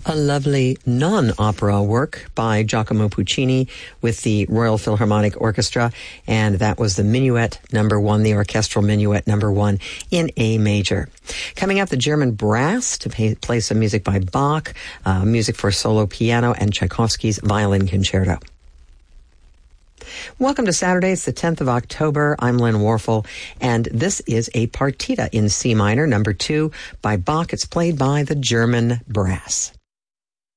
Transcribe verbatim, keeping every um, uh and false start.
A lovely non-opera work by Giacomo Puccini with the Royal Philharmonic Orchestra, and that was the Minuet number one, the orchestral Minuet number one in A major. Coming up, the German Brass to pay, play some music by Bach, uh, music for solo piano, and Tchaikovsky's Violin Concerto. Welcome to Saturday. It's the tenth of October. I'm Lynn Warfel, and this is a partita in C minor, number two, by Bach. It's played by the German Brass.